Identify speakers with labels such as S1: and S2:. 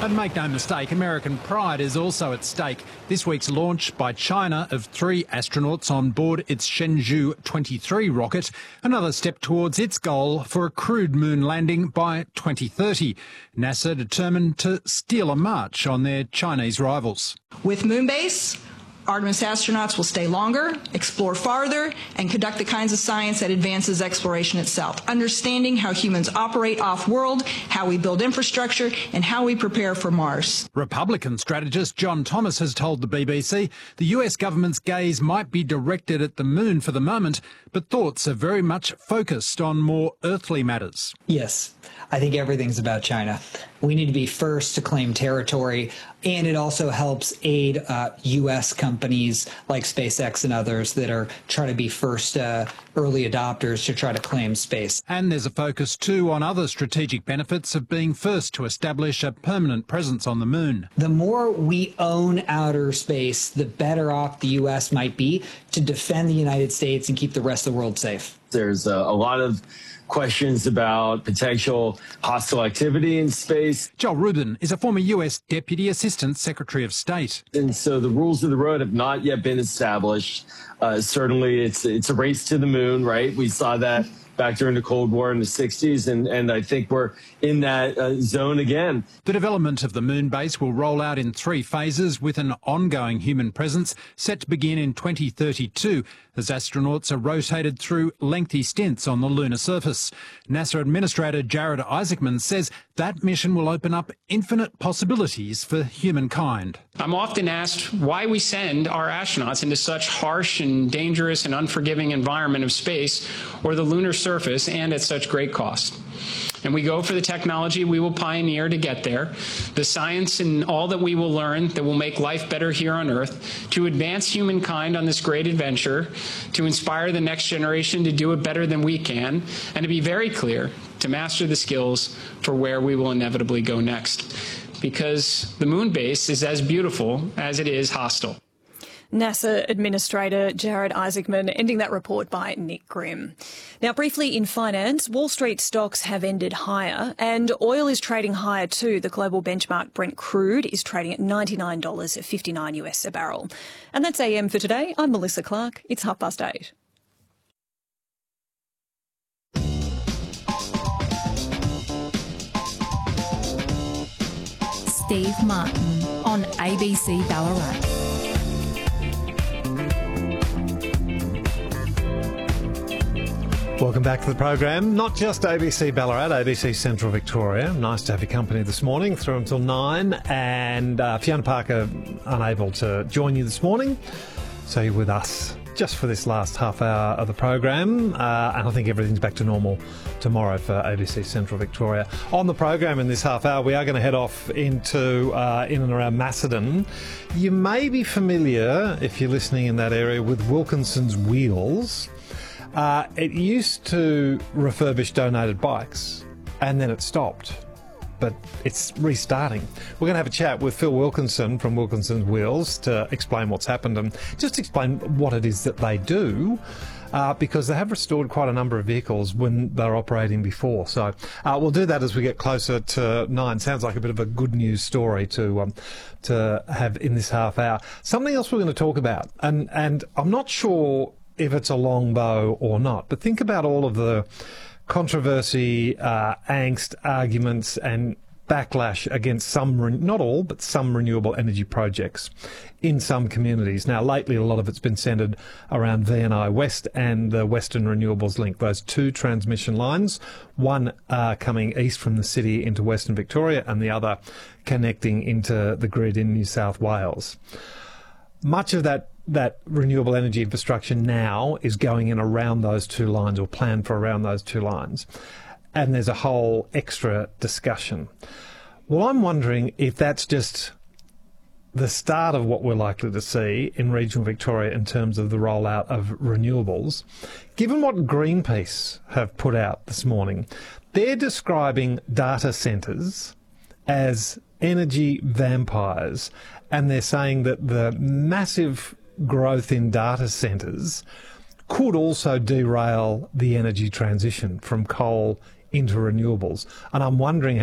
S1: And make no mistake, American pride is also at stake. This week's launch by China of 3 astronauts on board its Shenzhou 23 rocket, another step towards its goal for a crewed moon landing by 2030. NASA determined to steal a march on their Chinese rivals.
S2: With Moonbase, Artemis astronauts will stay longer, explore farther, and conduct the kinds of science that advances exploration itself, understanding how humans operate off-world, how we build infrastructure, and how we prepare for Mars.
S1: Republican strategist John Thomas has told the BBC the US government's gaze might be directed at the moon for the moment, but thoughts are very much focused on more earthly matters.
S3: Yes, I think everything's about China. We need to be first to claim territory, and it also helps aid U.S. companies like SpaceX and others that are trying to be first early adopters to try to claim space.
S1: And there's a focus too on other strategic benefits of being first to establish a permanent presence on the moon.
S3: The more we own outer space, the better off the U.S. might be to defend the United States and keep the rest of the world safe.
S4: There's a lot of questions about potential hostile activity in space.
S1: Joel Rubin is a former US Deputy Assistant Secretary of State.
S4: And so the rules of the road have not yet been established. Certainly, it's a race to the moon, right? We saw that back during the Cold War in the 60s, and I think we're in that zone again.
S1: The development of the moon base will roll out in 3 phases with an ongoing human presence set to begin in 2032 as astronauts are rotated through lengthy stints on the lunar surface. NASA Administrator Jared Isaacman says that mission will open up infinite possibilities for humankind.
S5: I'm often asked why we send our astronauts into such harsh and dangerous and unforgiving environment of space or the lunar surface, and at such great cost. And we go for the technology we will pioneer to get there, the science and all that we will learn that will make life better here on Earth, to advance humankind on this great adventure, to inspire the next generation to do it better than we can, and to be very clear, to master the skills for where we will inevitably go next. Because the moon base is as beautiful as it is hostile.
S6: NASA Administrator Jared Isaacman, ending that report by Nick Grimm. Now, briefly in finance, Wall Street stocks have ended higher and oil is trading higher too. The global benchmark Brent crude is trading at $99.59 US a barrel. And that's AM for today. I'm Melissa Clark. It's 8:30.
S7: Steve Martin on ABC Ballarat.
S8: Welcome back to the program. Not just ABC Ballarat, ABC Central Victoria. Nice to have your company this morning through until 9. And Fiona Parker unable to join you this morning, so you're with us just for this last half hour of the program. And I think everything's back to normal tomorrow for ABC Central Victoria. On the program in this half hour, we are going to head off into in and around Macedon. You may be familiar, if you're listening in that area, with Wilkinson's Wheels. It used to refurbish donated bikes, and then it stopped, but it's restarting. We're going to have a chat with Phil Wilkinson from Wilkinson's Wheels to explain what's happened and just explain what it is that they do, because they have restored quite a number of vehicles when they're operating before. So we'll do that as we get closer to 9. Sounds like a bit of a good news story to have in this half hour. Something else we're going to talk about, and I'm not sure if it's a long bow or not, but think about all of the controversy, angst, arguments and backlash against some, not all, but some renewable energy projects in some communities. Now, lately, a lot of it's been centred around VNI West and the Western Renewables Link, those 2 transmission lines, one coming east from the city into Western Victoria and the other connecting into the grid in New South Wales. Much of that renewable energy infrastructure now is going in around those 2 lines, or planned for around those 2 lines. And there's a whole extra discussion. Well, I'm wondering if that's just the start of what we're likely to see in regional Victoria in terms of the rollout of renewables. Given what Greenpeace have put out this morning, they're describing data centres as energy vampires, and they're saying that the massive growth in data centres could also derail the energy transition from coal into renewables. And I'm wondering